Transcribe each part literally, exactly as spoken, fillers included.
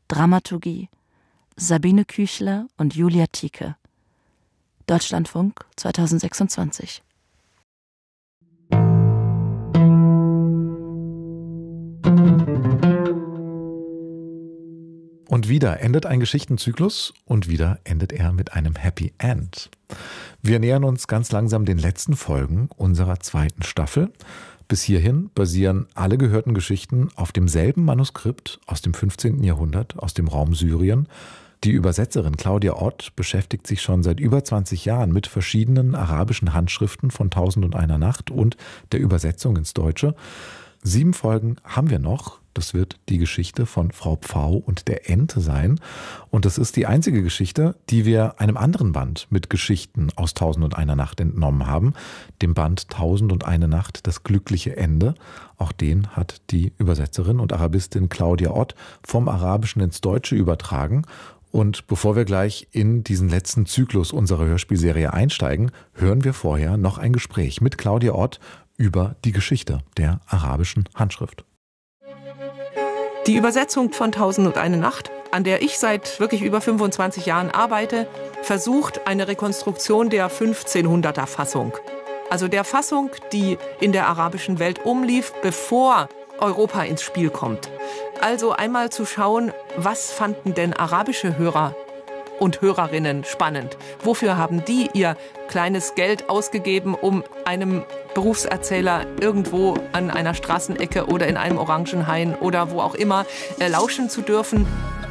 Dramaturgie Sabine Küchler und Julia Thieke. Deutschlandfunk zweitausendsechsundzwanzig. Und wieder endet ein Geschichtenzyklus und wieder endet er mit einem Happy End. Wir nähern uns ganz langsam den letzten Folgen unserer zweiten Staffel. Bis hierhin basieren alle gehörten Geschichten auf demselben Manuskript aus dem fünfzehnten Jahrhundert, aus dem Raum Syrien. Die Übersetzerin Claudia Ott beschäftigt sich schon seit über zwanzig Jahren mit verschiedenen arabischen Handschriften von Tausend und einer Nacht und der Übersetzung ins Deutsche. Sieben Folgen haben wir noch. Das wird die Geschichte von Frau Pfau und der Ente sein. Und das ist die einzige Geschichte, die wir einem anderen Band mit Geschichten aus Tausend und einer Nacht entnommen haben. Dem Band Tausend und eine Nacht, das glückliche Ende. Auch den hat die Übersetzerin und Arabistin Claudia Ott vom Arabischen ins Deutsche übertragen. Und bevor wir gleich in diesen letzten Zyklus unserer Hörspielserie einsteigen, hören wir vorher noch ein Gespräch mit Claudia Ott über die Geschichte der arabischen Handschrift. Die Übersetzung von Tausend und eine Nacht, an der ich seit wirklich über fünfundzwanzig Jahren arbeite, versucht eine Rekonstruktion der fünfzehnhunderter Fassung. Also der Fassung, die in der arabischen Welt umlief, bevor Europa ins Spiel kommt. Also einmal zu schauen, was fanden denn arabische Hörer und Hörerinnen spannend? Wofür haben die ihr kleines Geld ausgegeben, um einem Berufserzähler irgendwo an einer Straßenecke oder in einem Orangenhain oder wo auch immer äh, lauschen zu dürfen?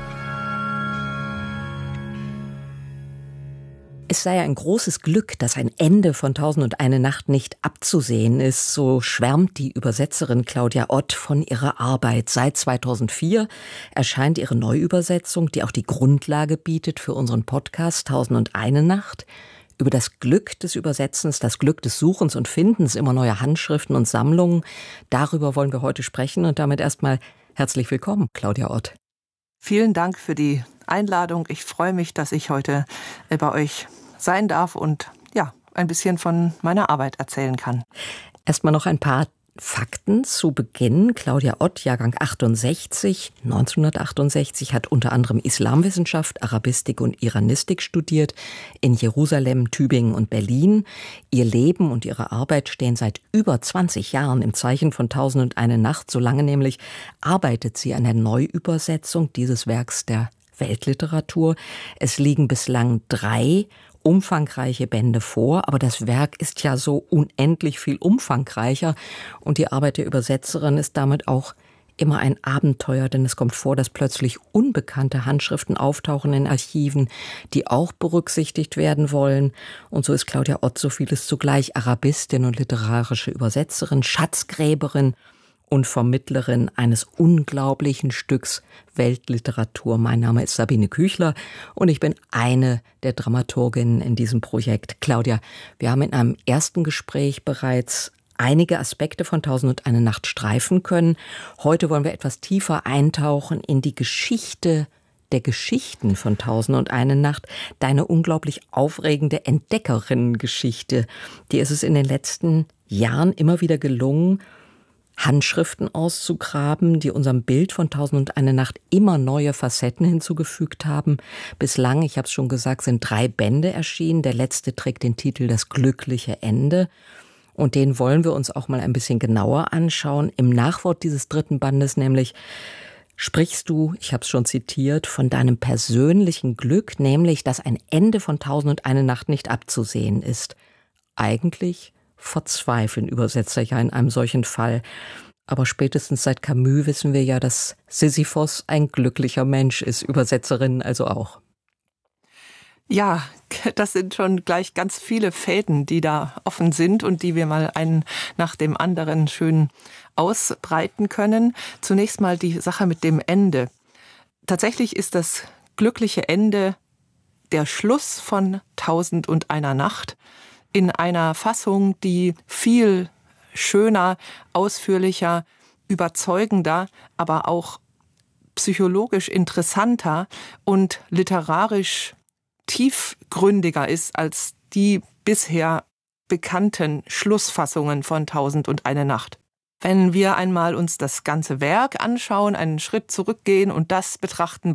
Es sei ein großes Glück, dass ein Ende von Tausend und eine Nacht nicht abzusehen ist, so schwärmt die Übersetzerin Claudia Ott von ihrer Arbeit. Seit zweitausendvier erscheint ihre Neuübersetzung, die auch die Grundlage bietet für unseren Podcast Tausend und eine Nacht. Über das Glück des Übersetzens, das Glück des Suchens und Findens immer neuer Handschriften und Sammlungen, darüber wollen wir heute sprechen und damit erstmal herzlich willkommen, Claudia Ott. Vielen Dank für die Einladung. Ich freue mich, dass ich heute bei euch sein darf und ja, ein bisschen von meiner Arbeit erzählen kann. Erstmal noch ein paar Fakten zu Beginn. Claudia Ott, Jahrgang achtundsechzig, neunzehnhundertachtundsechzig, hat unter anderem Islamwissenschaft, Arabistik und Iranistik studiert in Jerusalem, Tübingen und Berlin. Ihr Leben und ihre Arbeit stehen seit über zwanzig Jahren im Zeichen von Tausend und eine Nacht. Solange nämlich arbeitet sie an der Neuübersetzung dieses Werks der Weltliteratur. Es liegen bislang drei umfangreiche Bände vor, aber das Werk ist ja so unendlich viel umfangreicher und die Arbeit der Übersetzerin ist damit auch immer ein Abenteuer, denn es kommt vor, dass plötzlich unbekannte Handschriften auftauchen in Archiven, die auch berücksichtigt werden wollen. Und so ist Claudia Ott so vieles zugleich: Arabistin und literarische Übersetzerin, Schatzgräberin und Vermittlerin eines unglaublichen Stücks Weltliteratur. Mein Name ist Sabine Küchler und ich bin eine der Dramaturginnen in diesem Projekt. Claudia, wir haben in einem ersten Gespräch bereits einige Aspekte von Tausend und eine Nacht streifen können. Heute wollen wir etwas tiefer eintauchen in die Geschichte der Geschichten von Tausend und eine Nacht. Deine unglaublich aufregende Entdeckerinnengeschichte, die ist es in den letzten Jahren immer wieder gelungen, Handschriften auszugraben, die unserem Bild von Tausend und eine Nacht immer neue Facetten hinzugefügt haben. Bislang, ich habe es schon gesagt, sind drei Bände erschienen. Der letzte trägt den Titel Das glückliche Ende. Und den wollen wir uns auch mal ein bisschen genauer anschauen. Im Nachwort dieses dritten Bandes nämlich sprichst du, ich habe es schon zitiert, von deinem persönlichen Glück, nämlich, dass ein Ende von Tausend und eine Nacht nicht abzusehen ist. Eigentlich verzweifeln Übersetzer ja in einem solchen Fall. Aber spätestens seit Camus wissen wir ja, dass Sisyphos ein glücklicher Mensch ist, Übersetzerinnen also auch. Ja, das sind schon gleich ganz viele Fäden, die da offen sind und die wir mal einen nach dem anderen schön ausbreiten können. Zunächst mal die Sache mit dem Ende. Tatsächlich ist das glückliche Ende der Schluss von Tausend und einer Nacht in einer Fassung, die viel schöner, ausführlicher, überzeugender, aber auch psychologisch interessanter und literarisch tiefgründiger ist als die bisher bekannten Schlussfassungen von Tausend und eine Nacht. Wenn wir einmal uns das ganze Werk anschauen, einen Schritt zurückgehen und das betrachten,